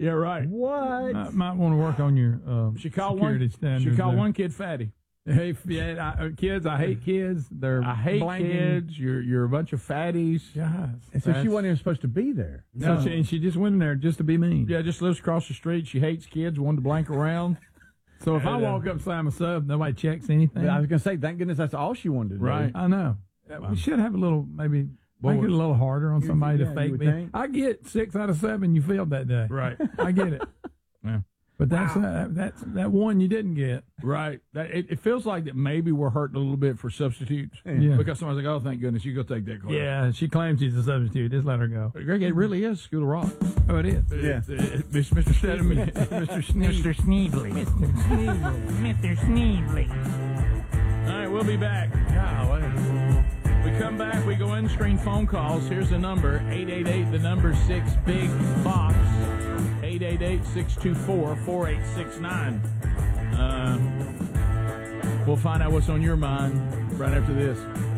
Yeah, right. What? Might want to work on your security standards. She called there. one kid fatty. Hey, kids, I hate kids. I hate kids. You're a bunch of fatties. And so she wasn't even supposed to be there. No, she just went in there just to be mean. Yeah, just lives across the street. She hates kids, wanted to blank around. So if I walk up and say I'm a sub, nobody checks anything. I was going to say, thank goodness that's all she wanted to do. Right. I know. We should have a little, maybe make it a little harder on somebody to fake me. think? I get 6 out of 7 you failed that day. Right. I get it. Yeah. But that's that one you didn't get. Right. It feels like that maybe we're hurting a little bit for substitutes. Yeah. Because somebody's like, oh, thank goodness, you go take that class. Yeah, she claims she's a substitute. Just let her go. Greg, it really is School of Rock. Oh, it is. Yeah. Mr. Sneedley. Mr. Sneedley. Mr. Sneedley. All right, we'll be back. Golly. We come back, we go in-screen phone calls. Here's the number, 888, the number 6, Big Box, 888-624-4869. We'll find out what's on your mind right after this.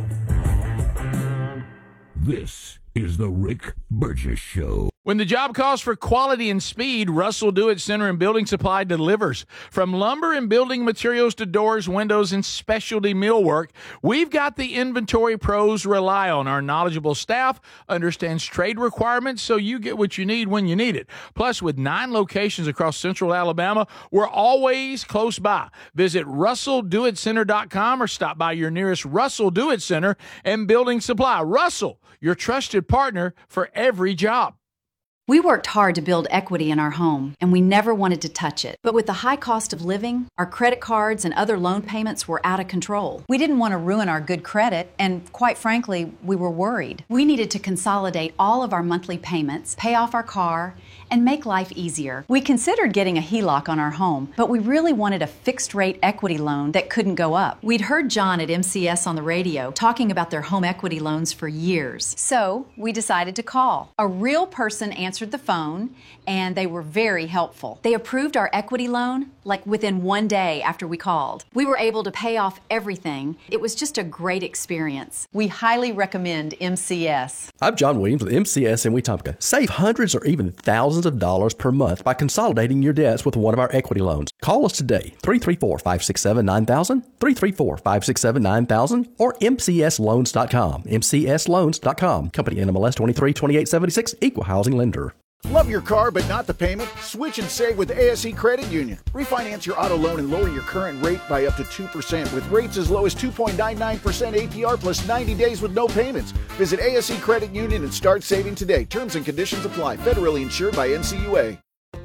This is the Rick Burgess Show. When the job calls for quality and speed, Russell Do-It Center and Building Supply delivers. From lumber and building materials to doors, windows, and specialty millwork, we've got the inventory pros rely on. Our knowledgeable staff understands trade requirements, so you get what you need when you need it. Plus, with 9 locations across central Alabama, we're always close by. Visit RussellDoItCenter.com or stop by your nearest Russell Do-It Center and Building Supply. Russell, your trusted partner for every job. We worked hard to build equity in our home, and we never wanted to touch it. But with the high cost of living, our credit cards and other loan payments were out of control. We didn't want to ruin our good credit, and quite frankly, we were worried. We needed to consolidate all of our monthly payments, pay off our car, and make life easier. We considered getting a HELOC on our home, but we really wanted a fixed-rate equity loan that couldn't go up. We'd heard John at MCS on the radio talking about their home equity loans for years. So we decided to call. A real person answered the phone, and they were very helpful. They approved our equity loan like within 1 day after we called. We were able to pay off everything. It was just a great experience. We highly recommend MCS. I'm John Williams with MCS in Wetumpka. Save hundreds or even thousands of dollars per month by consolidating your debts with one of our equity loans. Call us today, 334-567-9000, 334-567-9000, or mcsloans.com. mcsloans.com. Company NMLS 232876, Equal Housing Lender. Love your car but not the payment? Switch and save with ASE Credit Union. Refinance your auto loan and lower your current rate by up to 2% with rates as low as 2.99% APR plus 90 days with no payments. Visit ASE Credit Union and start saving today. Terms and conditions apply. Federally insured by NCUA.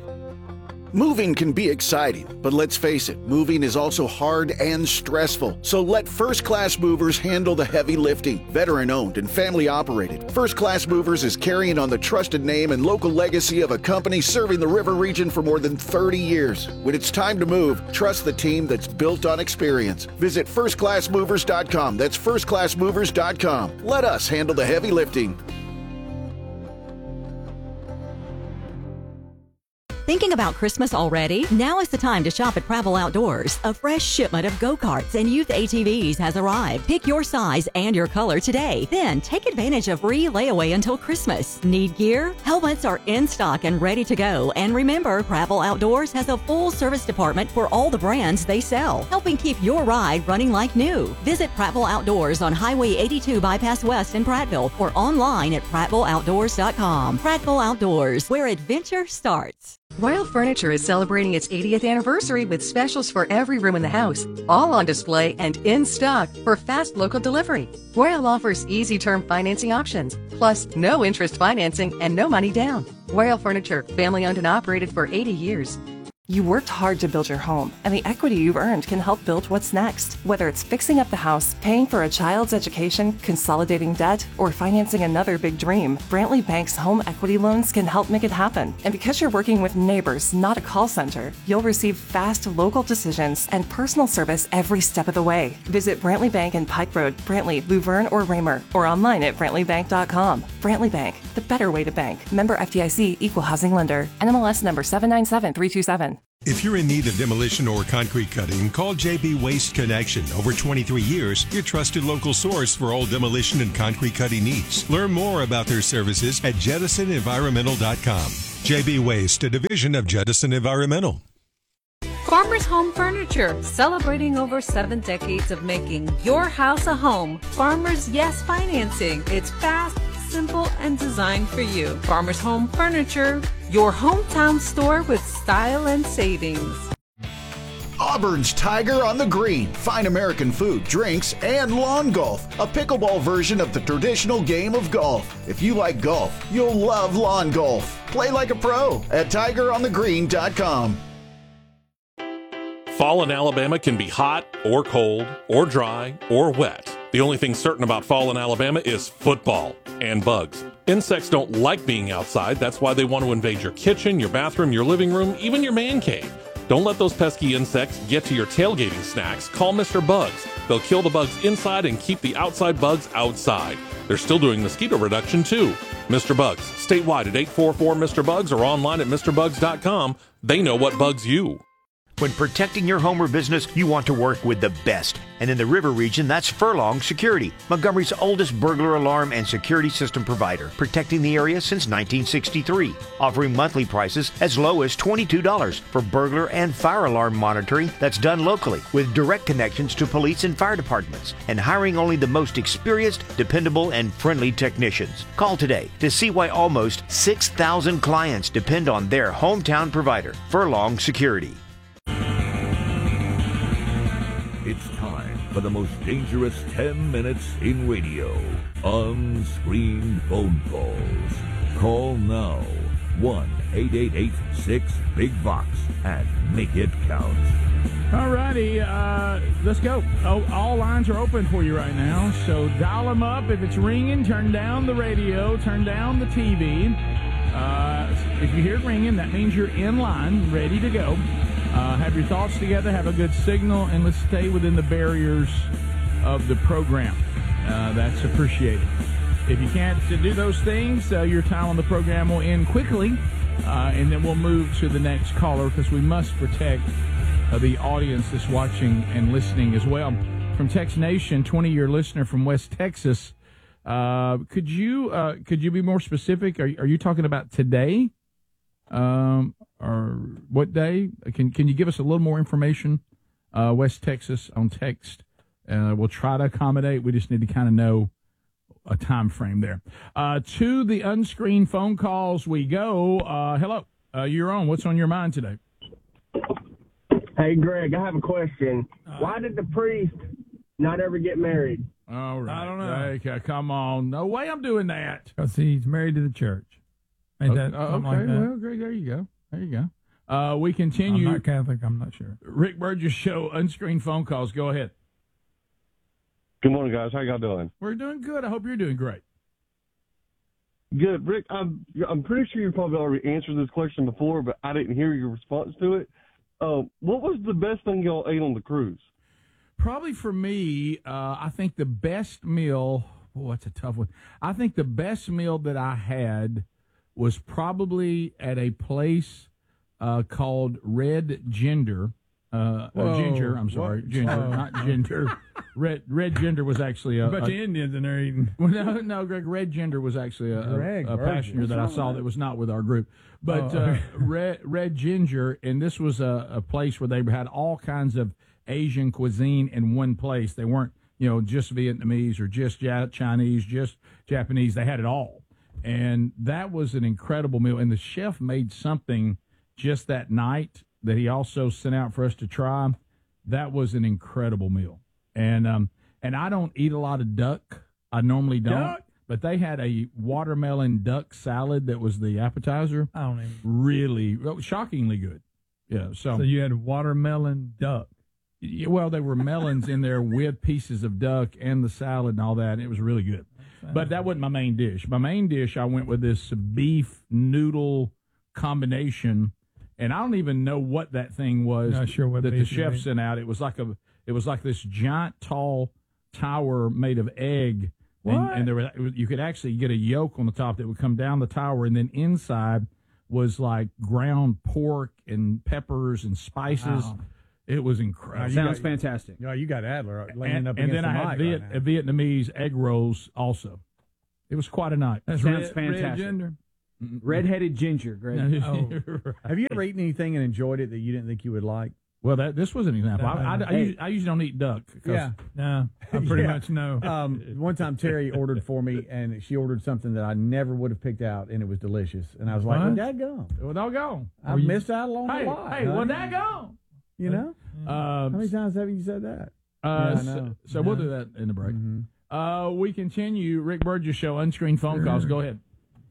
Moving can be exciting, but let's face it, moving is also hard and stressful. So let First Class Movers handle the heavy lifting. Veteran-owned and family-operated, First Class Movers is carrying on the trusted name and local legacy of a company serving the river region for more than 30 years. When it's time to move, trust the team that's built on experience. Visit firstclassmovers.com. That's firstclassmovers.com. Let us handle the heavy lifting. Thinking about Christmas already? Now is the time to shop at Prattville Outdoors. A fresh shipment of go-karts and youth ATVs has arrived. Pick your size and your color today. Then take advantage of free layaway until Christmas. Need gear? Helmets are in stock and ready to go. And remember, Prattville Outdoors has a full service department for all the brands they sell, helping keep your ride running like new. Visit Prattville Outdoors on Highway 82 Bypass West in Prattville or online at prattvilleoutdoors.com. Prattville Outdoors, where adventure starts. Royal Furniture is celebrating its 80th anniversary with specials for every room in the house, all on display and in stock for fast local delivery. Royal offers easy term financing options, plus no interest financing and no money down. Royal Furniture, family owned and operated for 80 years. You worked hard to build your home, and the equity you've earned can help build what's next. Whether it's fixing up the house, paying for a child's education, consolidating debt, or financing another big dream, Brantley Bank's home equity loans can help make it happen. And because you're working with neighbors, not a call center, you'll receive fast local decisions and personal service every step of the way. Visit Brantley Bank in Pike Road, Brantley, Luverne, or Raymer, or online at brantleybank.com. Brantley Bank, the better way to bank. Member FDIC, Equal Housing Lender. NMLS number 797327. If you're in need of demolition or concrete cutting, call JB Waste Connection. Over 23 years, your trusted local source for all demolition and concrete cutting needs. Learn more about their services at jettisonenvironmental.com. JB Waste, a division of Jettison Environmental. Farmers Home Furniture, celebrating over 7 decades of making your house a home. Farmers Yes Financing. It's fast, simple, and designed for you. Farmers Home Furniture, your hometown store with style and savings. Auburn's Tiger on the Green. Fine American food, drinks, and lawn golf. A pickleball version of the traditional game of golf. If you like golf, you'll love lawn golf. Play like a pro at tigeronthegreen.com. Fall in Alabama can be hot or cold or dry or wet. The only thing certain about fall in Alabama is football and bugs. Insects don't like being outside. That's why they want to invade your kitchen, your bathroom, your living room, even your man cave. Don't let those pesky insects get to your tailgating snacks. Call Mr. Bugs. They'll kill the bugs inside and keep the outside bugs outside. They're still doing mosquito reduction too. Mr. Bugs, statewide at 844-MR-BUGS or online at MrBugs.com. They know what bugs you. When protecting your home or business, you want to work with the best. And in the River region, that's Furlong Security, Montgomery's oldest burglar alarm and security system provider, protecting the area since 1963, offering monthly prices as low as $22 for burglar and fire alarm monitoring that's done locally with direct connections to police and fire departments, and hiring only the most experienced, dependable, and friendly technicians. Call today to see why almost 6,000 clients depend on their hometown provider, Furlong Security. It's time for the most dangerous 10 minutes in radio. Unscreened phone calls. Call now. 1-888-6-BIG-VOX and make it count. All righty, let's go. Oh, all lines are open for you right now, so dial them up. If it's ringing, turn down the radio, turn down the TV. If you hear it ringing, that means you're in line, ready to go. Have your thoughts together, have a good signal, and let's stay within the barriers of the program. That's appreciated. If you can't do those things, your time on the program will end quickly, and then we'll move to the next caller because we must protect the audience that's watching and listening as well. From Tex Nation, 20-year listener from West Texas. Could you be more specific? Are you talking about today? Or what day? Can you give us a little more information? West Texas on text. We'll try to accommodate. We just need to kind of know a time frame there. To the unscreened phone calls we go. Hello. You're on. What's on your mind today? Hey, Greg, I have a question. Why did the priest not ever get married? All right. I don't know. Okay, come on. No way I'm doing that. Because he's married to the church. Ain't that something like that? Well, great. There you go. There you go. We continue. I'm not Catholic. I'm not sure. Rick Burgess Show, unscreened phone calls. Go ahead. Good morning, guys. How y'all doing? We're doing good. I hope you're doing great. Good. Rick, I'm pretty sure you probably already answered this question before, but I didn't hear your response to it. What was the best thing y'all ate on the cruise? Probably for me, I think the best meal, that's a tough one. I think the best meal that I had was probably at a place called Red Ginger. Ginger, I'm sorry. Ginger, not Ginger. Red Ginger was actually a bunch of Indians in there eating. No, Greg. Red Ginger was actually a passenger that I saw that was not with our group. But Red Ginger, and this was a place where they had all kinds of Asian cuisine in one place. They weren't, just Vietnamese or just Chinese, just Japanese. They had it all. And that was an incredible meal. And the chef made something just that night that he also sent out for us to try. That was an incredible meal. And I don't eat a lot of duck. I normally don't. Duck? But they had a watermelon duck salad that was the appetizer. I don't even. Really, shockingly good. Yeah. So you had watermelon duck. Well, there were melons in there with pieces of duck and the salad and all that. And it was really good. But that wasn't my main dish. My main dish, I went with this beef noodle combination, and I don't even know what that thing was. Not sure what that the chef sent out. It was like this giant, tall tower made of egg, and you could actually get a yolk on the top that would come down the tower, and then inside was like ground pork and peppers and spices. Wow. It was incredible. Sounds fantastic. Yeah, you got Adler laying up against and then I had Vietnamese egg rolls also. It was quite a night. That sounds fantastic. Red Ginger. Redheaded ginger, Greg. Have you ever eaten anything and enjoyed it that you didn't think you would like? Well, this was an example. I usually don't eat duck. Yeah. No, I pretty much know. One time Terry ordered for me, and she ordered something that I never would have picked out, and it was delicious. And I was like, well, daggone. Well, doggone. I missed out along the lot. Hey, well, daggone. You know? How many times have you said that? So we'll do that in the break. We continue. Rick Burgess Show, unscreened phone calls. Go ahead.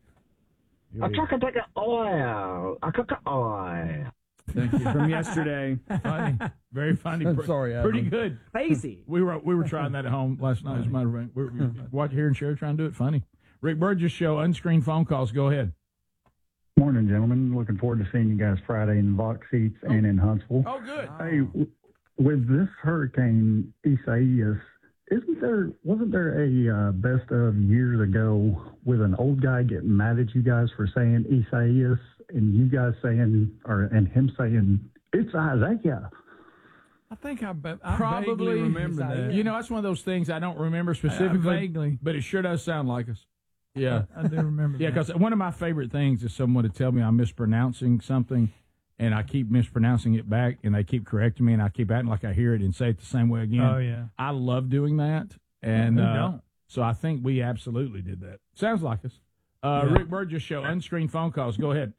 Thank you. From yesterday. Funny. Very funny. I'm sorry, Adam. Pretty good. Crazy. We were trying that at home last night, as a matter of fact. We're watching here and Sherry trying to do it funny. Rick Burgess Show, unscreened phone calls. Go ahead. Morning, gentlemen. Looking forward to seeing you guys Friday in box seats and in Huntsville. Oh, good. Hey, with this Hurricane Isaias, wasn't there a best of years ago with an old guy getting mad at you guys for saying Isaias and you guys saying, and him saying, it's Isaiah? I think I probably vaguely remember that. You know, that's one of those things I don't remember specifically, vaguely, but it sure does sound like us. Yeah, I do remember. Yeah, because one of my favorite things is someone to tell me I'm mispronouncing something, and I keep mispronouncing it back, and they keep correcting me, and I keep acting like I hear it and say it the same way again. Oh yeah, I love doing that, and so I think we absolutely did that. Sounds like us. Rick Burgess Show, unscreened phone calls. Go ahead.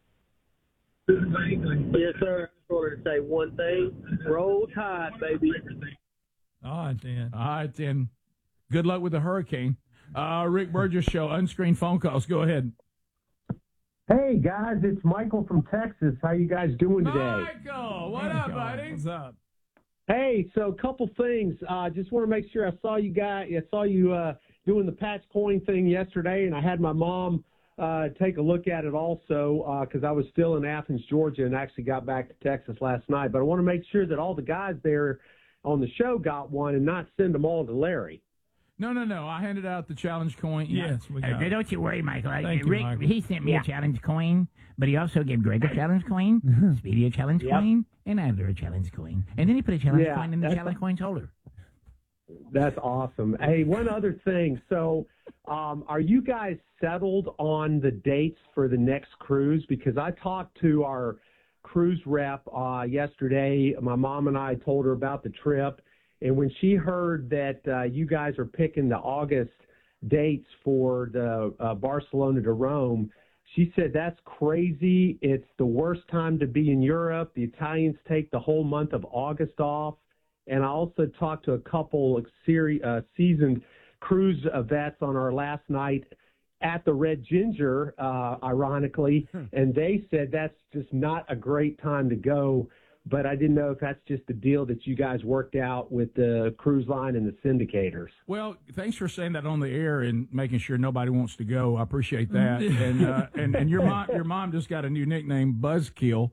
Yes, sir. I just wanted to say one thing. Roll Tide, baby. All right, then. Good luck with the hurricane. Rick Burgess Show, unscreened phone calls. Go ahead. Hey, guys, it's Michael from Texas. How you guys doing today? Michael, what up, buddy? What's up? Hey, so a couple things. Just want to make sure I saw you doing the patch coin thing yesterday, and I had my mom take a look at it also because I was still in Athens, Georgia, and actually got back to Texas last night. But I want to make sure that all the guys there on the show got one and not send them all to Larry. No. I handed out the challenge coin. Yes, we got it. Don't you worry, Michael. Thank you, Rick, Michael. he sent me a challenge coin, but he also gave Greg a challenge coin, Speedy a challenge coin, and Adler a challenge coin. And then he put a challenge coin in the challenge coins holder. That's awesome. Hey, one other thing. So are you guys settled on the dates for the next cruise? Because I talked to our cruise rep yesterday. My mom and I told her about the trip. And when she heard that you guys are picking the August dates for the Barcelona to Rome, she said, that's crazy. It's the worst time to be in Europe. The Italians take the whole month of August off. And I also talked to a couple of seasoned cruise vets on our last night at the Red Ginger, ironically, and they said that's just not a great time to go. But I didn't know if that's just the deal that you guys worked out with the cruise line and the syndicators. Well, thanks for saying that on the air and making sure nobody wants to go. I appreciate that. And your mom just got a new nickname, Buzzkill.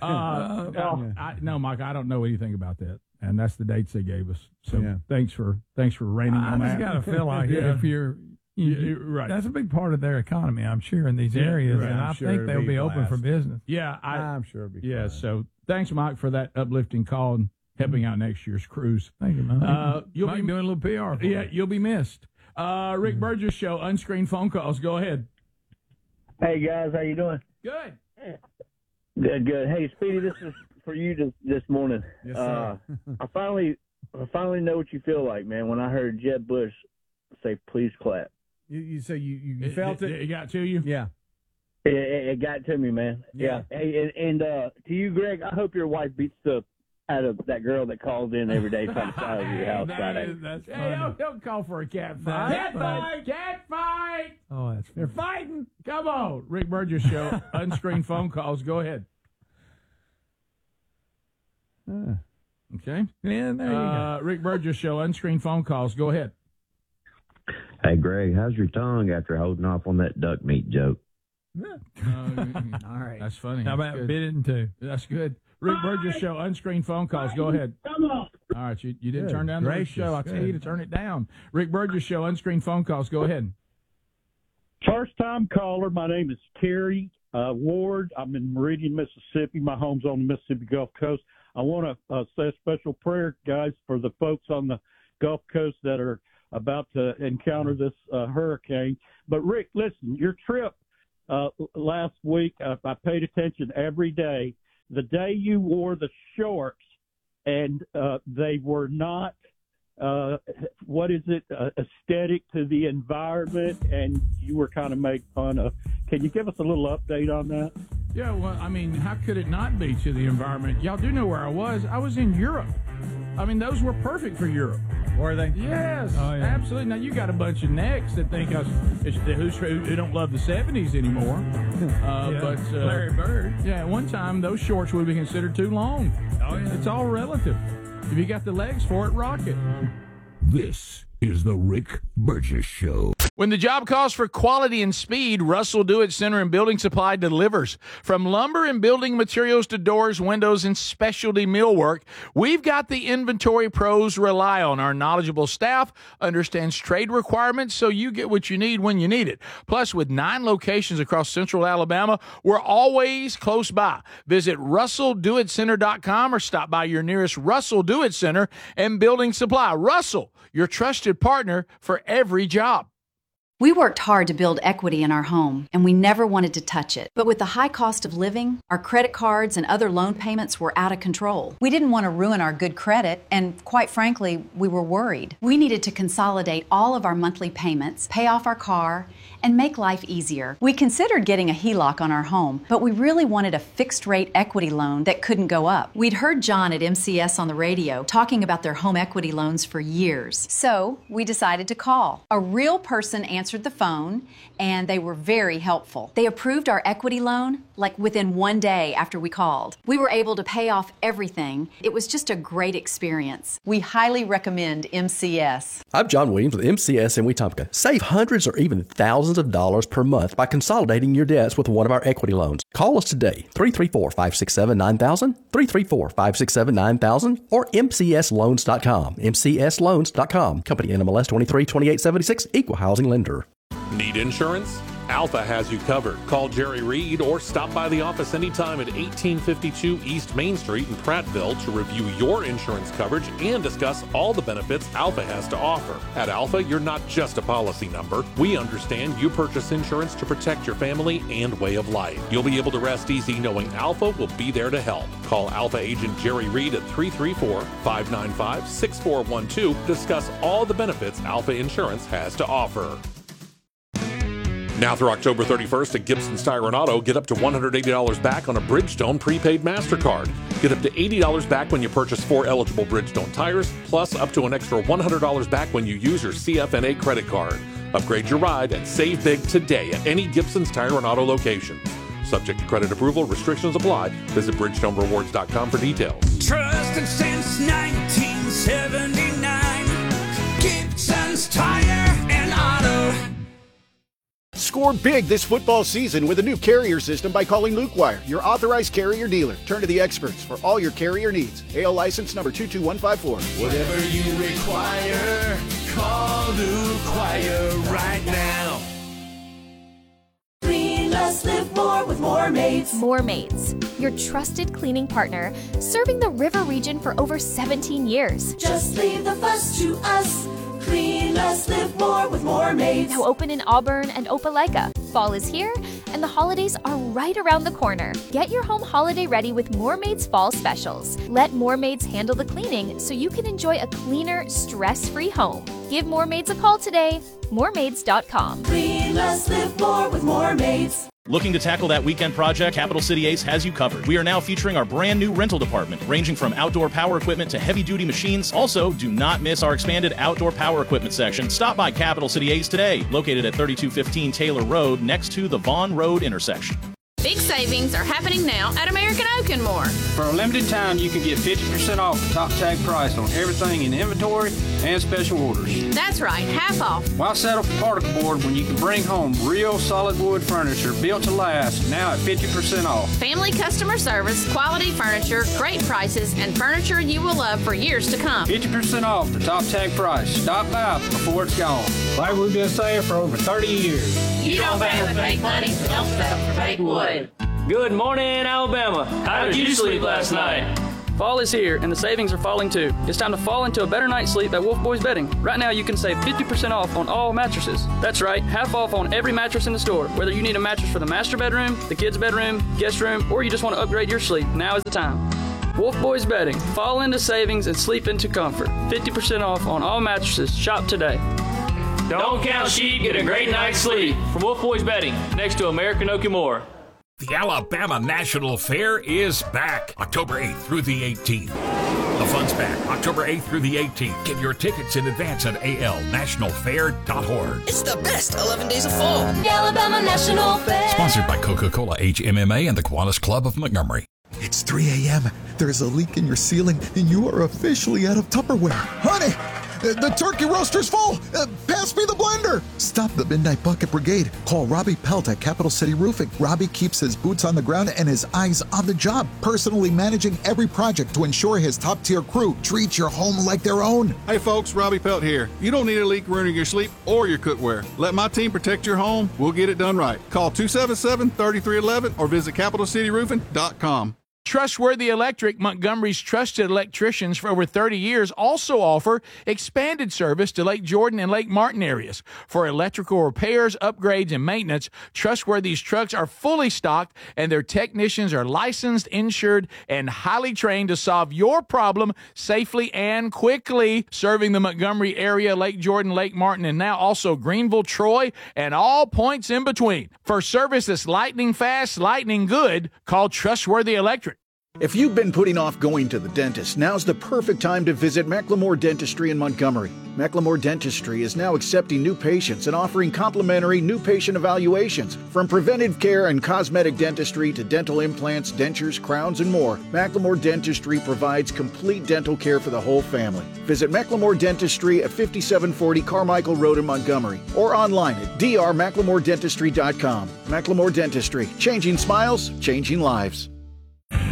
No, Mike, I don't know anything about that. And that's the dates they gave us. So thanks for raining on that. I just got to feel like if you're right, that's a big part of their economy, I'm sure, in these areas, and I think they'll be open for business. Yeah, I'm sure it'll be. Yeah, so thanks, Mike, for that uplifting call and helping out next year's cruise. Thank you, man. You'll Mike be doing a little PR. For yeah, you'll be missed. Rick Burgess Show, unscreened phone calls. Go ahead. Hey, guys, how you doing? Good. Good. Hey, Speedy, this is for you this morning. Yes, sir. I finally know what you feel like, man, when I heard Jeb Bush say, please clap. You say you felt it? It got to you? Yeah. It got to me, man. Yeah. Hey, and to you, Greg, I hope your wife beats the out of that girl that calls in every day trying to sell your house. That's funny. Don't call for a cat fight. Cat fight. Oh, that's They're fighting. Come on. Rick Burgess Show, unscreened phone calls. Go ahead. Okay. Yeah, there you go. Rick Burgess Show, unscreened phone calls. Go ahead. Hey, Greg, how's your tongue after holding off on that duck meat joke? All right. That's funny. How about bit in two? That's good. Rick Burgess Show, unscreened phone calls. Go ahead. Come on. All right. You didn't turn down the show. I'll tell you to turn it down. Rick Burgess Show, unscreened phone calls. Go ahead. First-time caller. My name is Terry Ward. I'm in Meridian, Mississippi. My home's on the Mississippi Gulf Coast. I want to say a special prayer, guys, for the folks on the Gulf Coast that are about to encounter this hurricane. But, Rick, listen, your trip last week. I paid attention every day. The day you wore the shorts, and they were not, aesthetic to the environment, and you were kind of made fun of. Can you give us a little update on that? Yeah, well, I mean, how could it not be to the environment? Y'all do know where I was. I was in Europe. I mean, those were perfect for Europe. Were they? Yes, absolutely. Now, you got a bunch of necks that think who don't love the 70s anymore. But Larry Bird. Yeah, at one time, those shorts would be considered too long. Oh, yeah. It's all relative. If you got the legs for it, rock it. This is the Rick Burgess Show. When the job calls for quality and speed, Russell Do-It Center and Building Supply delivers. From lumber and building materials to doors, windows, and specialty millwork, we've got the inventory pros rely on. Our knowledgeable staff understands trade requirements, so you get what you need when you need it. Plus, with 9 locations across central Alabama, we're always close by. Visit RussellDoItCenter.com or stop by your nearest Russell Do-It Center and Building Supply. Russell, your trusted partner for every job. We worked hard to build equity in our home, and we never wanted to touch it. But with the high cost of living, our credit cards and other loan payments were out of control. We didn't want to ruin our good credit, and quite frankly, we were worried. We needed to consolidate all of our monthly payments, pay off our car, and make life easier. We considered getting a HELOC on our home, but we really wanted a fixed-rate equity loan that couldn't go up. We'd heard John at MCS on the radio talking about their home equity loans for years. So we decided to call. A real person answered the phone, and they were very helpful. They approved our equity loan like within 1 day after we called. We were able to pay off everything. It was just a great experience. We highly recommend MCS. I'm John Williams with MCS in Wetumpka. Save hundreds or even thousands of dollars per month by consolidating your debts with one of our equity loans. Call us today, 334-567-9000, 334-567-9000, or mcsloans.com. mcsloans.com. Company NMLS 232876, Equal Housing Lender. Need insurance? Alpha has you covered. Call Jerry Reed or stop by the office anytime at 1852 East Main Street in Prattville to review your insurance coverage and discuss all the benefits Alpha has to offer. At Alpha, you're not just a policy number. We understand you purchase insurance to protect your family and way of life. You'll be able to rest easy knowing Alpha will be there to help. Call Alpha agent Jerry Reed at 334-595-6412 to discuss all the benefits Alpha Insurance has to offer. Now through October 31st at Gibson's Tire and Auto, get up to $180 back on a Bridgestone prepaid MasterCard. Get up to $80 back when you purchase 4 eligible Bridgestone tires, plus up to an extra $100 back when you use your CFNA credit card. Upgrade your ride and save big today at any Gibson's Tire and Auto location. Subject to credit approval, restrictions apply. Visit BridgestoneRewards.com for details. Trusted since 1979, Gibson's Tire and Auto. Score big this football season with a new carrier system by calling Luke Wire, your authorized carrier dealer. Turn to the experts for all your carrier needs. AL license number 22154. Whatever you require, call Luke Wire right now. Clean less, live more with More Maids. More Maids, your trusted cleaning partner, serving the River region for over 17 years. Just leave the fuss to us. Clean less, live more with More Maids. Now open in Auburn and Opelika. Fall is here, and the holidays are right around the corner. Get your home holiday ready with More Maids Fall Specials. Let More Maids handle the cleaning so you can enjoy a cleaner, stress-free home. Give More Maids a call today. MoreMaids.com. Clean less, live more with More Maids. Looking to tackle that weekend project? Capital City Ace has you covered. We are now featuring our brand new rental department, ranging from outdoor power equipment to heavy-duty machines. Also, do not miss our expanded outdoor power equipment section. Stop by Capital City Ace today, located at 3215 Taylor Road, next to the Vaughn Road intersection. Big savings are happening now at American Oak and More. For a limited time, you can get 50% off the top tag price on everything in inventory and special orders. That's right, half off. Why settle for particle board when you can bring home real solid wood furniture built to last, now at 50% off? Family customer service, quality furniture, great prices, and furniture you will love for years to come. 50% off the top tag price. Stop by before it's gone. Like we've been saying for over 30 years. You don't pay with fake money, so don't settle for fake wood. Good morning, Alabama. How did you sleep last night? Fall is here, and the savings are falling too. It's time to fall into a better night's sleep at Wolf Boys Bedding. Right now, you can save 50% off on all mattresses. That's right, half off on every mattress in the store. Whether you need a mattress for the master bedroom, the kids' bedroom, guest room, or you just want to upgrade your sleep, now is the time. Wolf Boys Bedding. Fall into savings and sleep into comfort. 50% off on all mattresses. Shop today. Don't count sheep, get a great night's sleep. From Wolf Boys Bedding, next to American Okie. The Alabama National Fair is back, October 8th through the 18th. The fun's back, October 8th through the 18th. Get your tickets in advance at alnationalfair.org. It's the best 11 days of fall. The Alabama National Fair. Sponsored by Coca-Cola, HMMA, and the Kiwanis Club of Montgomery. It's 3 a.m. There's a leak in your ceiling, and you are officially out of Tupperware. Honey, the turkey roaster's full. Pass me the blender. Stop the Midnight Bucket Brigade. Call Robbie Pelt at Capital City Roofing. Robbie keeps his boots on the ground and his eyes on the job, personally managing every project to ensure his top-tier crew treats your home like their own. Hey folks, Robbie Pelt here. You don't need a leak ruining your sleep or your cookware. Let my team protect your home. We'll get it done right. Call 277-3311 or visit CapitalCityRoofing.com. Trustworthy Electric, Montgomery's trusted electricians for over 30 years, also offer expanded service to Lake Jordan and Lake Martin areas. For electrical repairs, upgrades, and maintenance, Trustworthy's trucks are fully stocked, and their technicians are licensed, insured, and highly trained to solve your problem safely and quickly. Serving the Montgomery area, Lake Jordan, Lake Martin, and now also Greenville, Troy, and all points in between. For service that's lightning fast, lightning good, call Trustworthy Electric. If you've been putting off going to the dentist, now's the perfect time to visit McLemore Dentistry in Montgomery. McLemore Dentistry is now accepting new patients and offering complimentary new patient evaluations. From preventive care and cosmetic dentistry to dental implants, dentures, crowns, and more, McLemore Dentistry provides complete dental care for the whole family. Visit McLemore Dentistry at 5740 Carmichael Road in Montgomery or online at drmclemordentistry.com. McLemore Dentistry, changing smiles, changing lives.